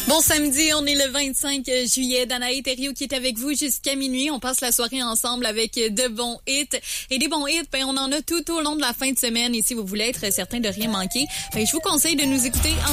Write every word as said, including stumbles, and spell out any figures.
Bon samedi, on est le vingt-cinq juillet. Danae Thériault qui est avec vous jusqu'à minuit. On passe la soirée ensemble avec de bons hits. Et des bons hits, ben, on en a tout au long de la fin de semaine. Et si vous voulez être certain de rien manquer, ben, je vous conseille de nous écouter en